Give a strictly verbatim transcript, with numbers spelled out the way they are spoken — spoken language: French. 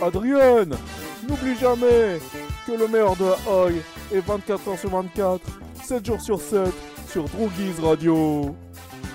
Adrienne, n'oublie jamais que le meilleur de Ahoy est vingt-quatre heures sur vingt-quatre, sept jours sur sept, sur Droogies Radio.